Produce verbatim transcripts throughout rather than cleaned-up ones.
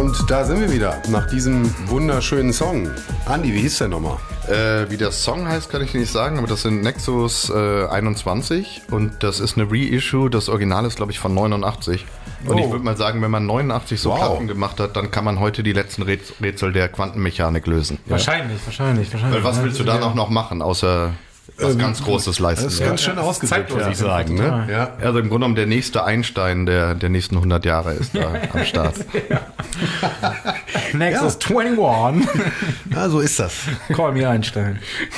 Und da sind wir wieder, nach diesem wunderschönen Song. Andi, wie hieß der nochmal? Äh, wie der Song heißt, kann ich nicht sagen, aber das sind Nexus äh, einundzwanzig und das ist eine Reissue. Das Original ist, glaube ich, von neunundachtzig. Und oh. ich würde mal sagen, wenn man neunundachtzig so wow. Platten gemacht hat, dann kann man heute die letzten Rätsel der Quantenmechanik lösen. Wahrscheinlich, ja. wahrscheinlich, wahrscheinlich. Weil was willst du da noch, noch machen, außer was ganz Großes leisten? Das ist ganz schön ausgedrückt, würde ich sagen. Ne? Ja. Also im Grunde genommen der nächste Einstein der, der nächsten hundert Jahre ist da am Start. Nexus ja. einundzwanzig. Ja, so ist das. Call me Einstein.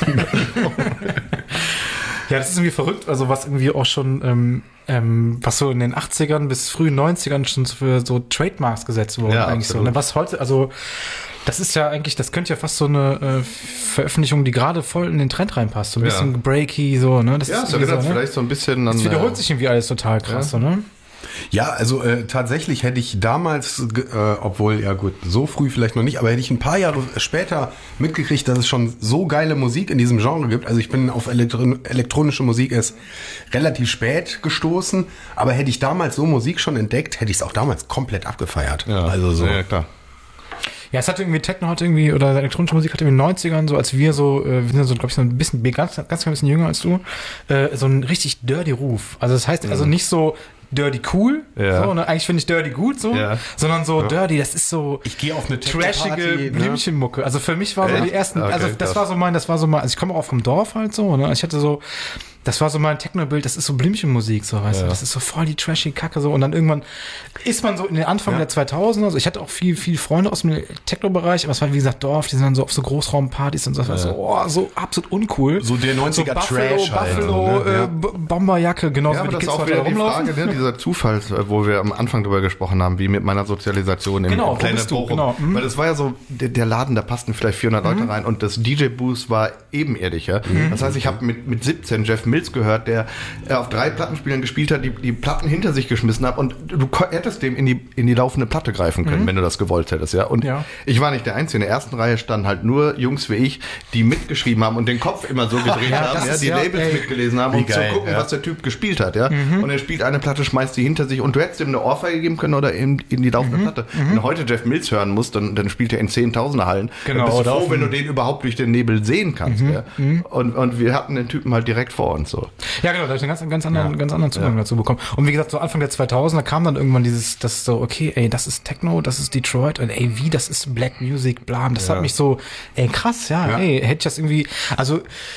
Ja, das ist irgendwie verrückt, also was irgendwie auch schon, ähm, ähm, was so in den achtzigern bis frühen neunzigern schon für so Trademarks gesetzt wurden ja, eigentlich absolut. So. Ne? Was heute, also das ist ja eigentlich, das könnte ja fast so eine äh, Veröffentlichung, die gerade voll in den Trend reinpasst. So ein ja. bisschen breaky, so, ne? Das ja, ist so gesagt, so, ne? vielleicht so ein bisschen. Das wiederholt sich irgendwie alles total krass, ja. so, ne? Ja, also äh, tatsächlich hätte ich damals, äh, obwohl, ja gut, so früh vielleicht noch nicht, aber hätte ich ein paar Jahre später mitgekriegt, dass es schon so geile Musik in diesem Genre gibt. Also ich bin auf elektro- elektronische Musik erst relativ spät gestoßen, aber hätte ich damals so Musik schon entdeckt, hätte ich es auch damals komplett abgefeiert. Ja, also so. Ja, klar. Ja, es hat irgendwie, Techno hat irgendwie, oder elektronische Musik hat in den neunzigern, so als wir so, äh, wir sind so, glaube ich, so ein bisschen, ganz, ganz, ganz ein bisschen jünger als du, äh, so ein richtig dirty Ruf. Also das heißt, also nicht so dirty cool, ja. so, ne? Eigentlich finde ich dirty gut, so, ja. sondern so ja. dirty, das ist so ich gehe auf eine trashige Blümchenmucke. Also für mich war so Echt? die ersten, okay, also das krass. war so mein, das war so mein, also ich komme auch vom Dorf halt so, ne? Ich hatte so, das war so mein Techno-Bild, das ist so Blümchenmusik, so, weißt ja. du, das ist so voll die trashy Kacke, so, und dann irgendwann ist man so in den Anfang ja. der zweitausender, also ich hatte auch viel, viel Freunde aus dem Techno-Bereich, aber es war, wie gesagt, Dorf, die sind dann so auf so Großraumpartys und so, ja. so, oh, so absolut uncool. So der neunziger so Buffalo, Trash halt. Buffalo, Ne? Ja. äh, B- Bomberjacke, genauso Ja, wie aber die das ist Kids auch wieder da die rumlaufen. Frage, ne, dieser Zufall, wo wir am Anfang drüber gesprochen haben, wie mit meiner Sozialisation im Genau, wo Planet bist du? Bochum. Genau. Mhm. Weil das war ja so, der, der Laden, da passten vielleicht vierhundert Mhm. Leute rein und das D J-Booth war ebenerdiger. Mhm. Das heißt, ich habe mit, mit siebzehn Jeff Mills gehört, der äh, auf drei Plattenspielern gespielt hat, die, die Platten hinter sich geschmissen hat und du hättest dem in die, in die laufende Platte greifen können, mhm. wenn du das gewollt hättest, ja. Und ja. ich war nicht der Einzige. In der ersten Reihe standen halt nur Jungs wie ich, die mitgeschrieben haben und den Kopf immer so gedreht ja, haben, ja, die ja, Labels ey. mitgelesen haben, um geil, zu gucken, ja. was der Typ gespielt hat, ja. Mhm. Und er spielt eine Platte, schmeißt die hinter sich und du hättest ihm eine Ohrfeige geben können oder in, in die laufende mhm. Platte. Mhm. Wenn du heute Jeff Mills hören musst, dann, dann spielt er in Zehntausender Hallen. Genau. Dann bist du froh, offen. wenn du den überhaupt durch den Nebel sehen kannst, mhm. ja. Mhm. Und, und wir hatten den Typen halt direkt vor uns, so. Ja, genau, da habe ich einen ganz, ganz anderen, ja. ganz anderen Zugang ja. dazu bekommen. Und wie gesagt, so Anfang der zweitausender kam dann irgendwann dieses, das so, okay, ey, das ist Techno, das ist Detroit und ey, wie, das ist Black Music, bla, das ja. hat mich so, ey, krass, ja, ja, ey, hätte ich das irgendwie, also,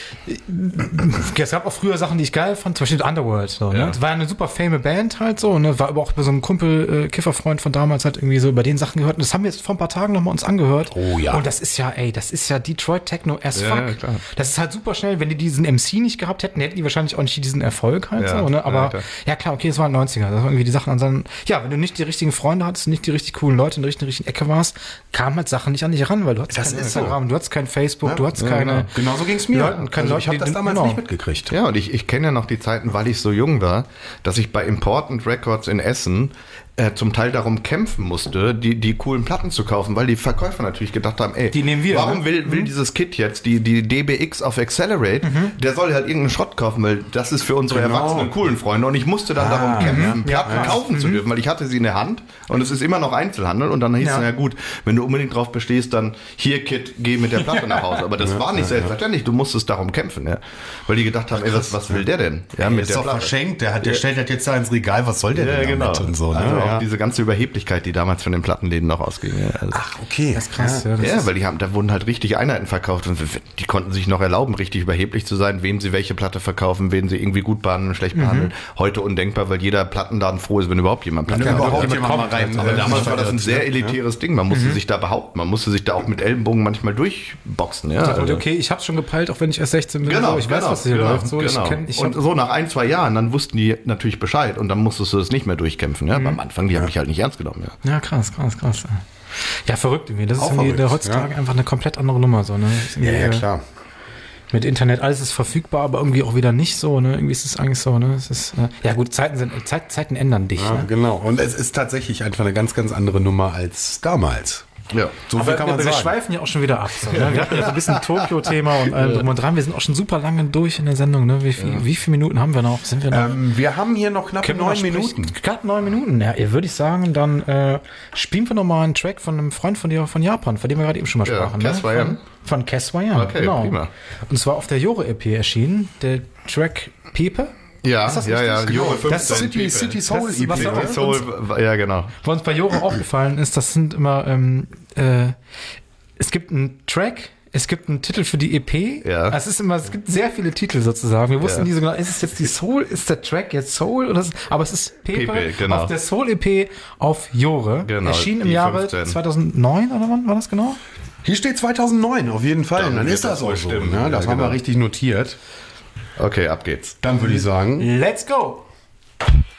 es gab auch früher Sachen, die ich geil fand, zum Beispiel Underworld, so, ne? Ja. Das war eine super fame Band halt so, ne, war aber auch bei so einem Kumpel, äh, Kifferfreund von damals halt irgendwie so über den Sachen gehört und das haben wir jetzt vor ein paar Tagen nochmal uns angehört. Oh ja. Und das ist ja, ey, das ist ja Detroit Techno as ja, fuck. Ja, klar. Das ist halt super schnell, wenn die diesen M C nicht gehabt hätten, hätten die wahrscheinlich auch nicht diesen Erfolg halt ja. so, ne, aber, ja, klar. ja klar, okay, es waren neunziger, das waren irgendwie die Sachen an seinen, ja, wenn du nicht die richtigen Freunde hattest, nicht die richtig coolen Leute in der richtigen, richtigen Ecke warst, kamen halt Sachen nicht an dich ran, weil du hattest das kein ist Instagram, so. du hattest kein Facebook, ja, du hattest ja, keine... Genau, genau so ging's mir. Leute, keine also Leute, ich habe das die- damals genau. nicht mitgekriegt. Ja, und ich, ich kenne ja noch die Zeiten, weil ich so jung war, dass ich bei Important Records in Essen äh, zum Teil darum kämpfen musste, die, die coolen Platten zu kaufen, weil die Verkäufer natürlich gedacht haben, ey, Die nehmen wir, warum ne? will, will Mhm. dieses Kid jetzt, die, die D B X auf Accelerate, Mhm. der soll halt irgendeinen Schrott kaufen, weil das ist für unsere Genau. erwachsenen coolen Freunde und ich musste dann Ah, darum kämpfen, mhm. Platten Ja, kaufen krass. zu Mhm. dürfen, weil ich hatte sie in der Hand und es ist immer noch Einzelhandel und dann hieß Ja. es, ja gut, wenn du unbedingt drauf bestehst, dann hier Kid, geh mit der Platte nach Hause, aber das war nicht selbstverständlich, du musstest darum kämpfen, ja, weil die gedacht haben, ey, was, was will der denn? Ja, Der ist doch verschenkt, der, hat, der stellt das jetzt da ins Regal, was soll der Ja, denn genau. damit und so. Ne? Also auch ja. diese ganze Überheblichkeit, die damals von den Plattenläden noch ausging. Ja, also Ach, okay. Das ist krass, ja. das ja, ist, weil die haben, da wurden halt richtig Einheiten verkauft und die konnten sich noch erlauben, richtig überheblich zu sein, wem sie welche Platte verkaufen, wen sie irgendwie gut behandeln, schlecht behandeln. Heute undenkbar, weil jeder Plattenladen froh ist, wenn überhaupt jemand Platten Wenn verkauft. überhaupt jemand jemand mal kommt, rein. Aber äh, damals war das ein verirrt, sehr ne? elitäres Ding. Man musste sich da behaupten. Man musste sich da auch mit Ellenbogen manchmal durchboxen. Ja, also, also. okay, ich hab's schon gepeilt, auch wenn ich erst sechzehn bin. Genau, so. Ich weiß, genau, was hier genau, läuft. So, genau. ich kenn, ich und hab, so nach ein, zwei Jahren, dann wussten die natürlich Bescheid und dann musstest du das nicht mehr durchkämpfen. Ja? Am Anfang, die haben mich halt nicht ernst genommen. Ja. ja, krass, krass, krass. Ja, verrückt irgendwie. Das ist Auch irgendwie verrückt, heutzutage ja. einfach eine komplett andere Nummer. So, ne? Das ist Ja, irgendwie, ja, äh, klar. Mit Internet, alles ist verfügbar, aber irgendwie auch wieder nicht so, ne? Irgendwie ist es eigentlich so, ne? Es ist, äh, ja gut, Zeiten sind, Zeit, Zeiten ändern dich, Ja, ne? genau. Und es ist tatsächlich einfach eine ganz, ganz andere Nummer als damals. Ja. So Aber viel kann man wir, wir sagen. schweifen ja auch schon wieder ab. So, ne? Wir hatten ja so ein bisschen Tokio-Thema und allem drum und dran. Wir sind auch schon super lange durch in der Sendung. Ne? Wie, viel, ja. wie viele Minuten haben wir noch? Sind wir noch? Ähm, wir haben hier noch knapp neun Minuten. Knapp neun Minuten. Ja, würde ich sagen, dann äh, spielen wir noch mal einen Track von einem Freund von dir von Japan, von dem wir gerade eben schon mal ja, sprachen. Cass ne? Ryan. Von, von Cass Ryan, okay, genau. Prima. Und zwar auf der Jore-E P erschienen, der Track Pepe. Ja, ist das ja, ja, richtig? Jore Das ist City, City Soul Das ist, E P. was ne? auch- Soul, ja, genau. Was uns bei Jore aufgefallen ist, das sind immer, ähm, äh, es gibt einen Track, es gibt einen Titel für die E P. Ja. Es ist immer, es gibt sehr viele Titel sozusagen. Wir wussten Ja. nie so genau, ist es jetzt die Soul, ist der Track jetzt Soul oder ist, aber es ist Pepe, Pepe, genau. auf der Soul E P auf Jore. Genau, Erschien im die Jahre fünfzehn. zweitausendneun oder wann war das genau? Hier steht zweitausendneun, auf jeden Fall. Dann Und dann wird ist das das auch wohl so. stimmen. Ne? Das Ja, haben wir genau. richtig notiert. Okay, ab geht's. Dann würde ich sagen, Let's go!